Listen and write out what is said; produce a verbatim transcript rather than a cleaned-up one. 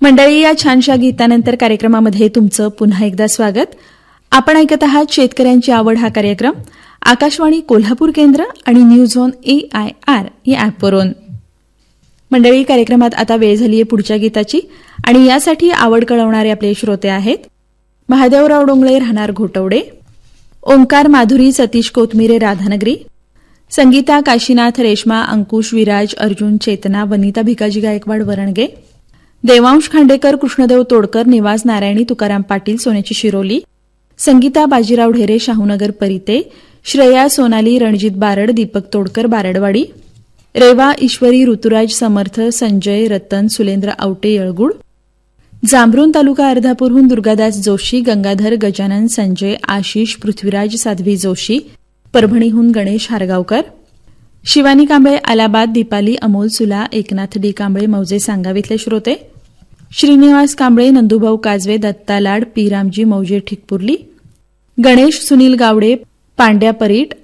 मंडळी, या छानशा गीतानंतर कार्यक्रमामध्ये तुमचं पुन्हा एकदा स्वागत. आपण ऐकत आहात शेतकऱ्यांची आवड हा कार्यक्रम आकाशवाणी कोल्हापूर केंद्र आणि news on A I R या ॲपवरून. मंडळी, कार्यक्रमात आता वेळ झाली आहे पुढच्या गीताची आणि यासाठी आवड कळवणारे आपले श्रोते आहेत महादेवराव डोंगळे, राहणार घोटवडे, ओंकार माधुरी, सतीश कोथमिरे, राधानगरी, संगीता काशीनाथ, रेश्मा, अंकुश, विराज, अर्जुन, चेतना, वनिता भिकाजी गायकवाड, वरणगे, देवांश खांडेकर, कृष्णदेव तोडकर, निवास नारायणी, तुकाराम पाटील, सोन्याची शिरोली, संगीता बाजीराव ढेरे, शाहूनगर परिते, श्रेया सोनाली, रणजित बारड, दीपक तोडकर, बारडवाडी, रेवा ईश्वरी, ऋतुराज समर्थ, संजय, रतन, सुलेंद्र आवटे, येळगुड, जांभरून तालुका अर्धापूरहून दुर्गादास जोशी, गंगाधर, गजानन, संजय, आशिष, पृथ्वीराज, साध्वी जोशी, परभणीहून गणेश हारगावकर, शिवानी कांबळे, अलाहाबाद, दीपाली, अमोल सुला, एकनाथ डी कांबळे, मौजे सांगावीतले श्रोते, श्रीनिवास कांबळे, नंदुभाऊ काजवे, दत्ता लाड, पी रामजी, मौजे ठिकपुर्ली, गणेश सुनील गावडे, पांड्या परीट,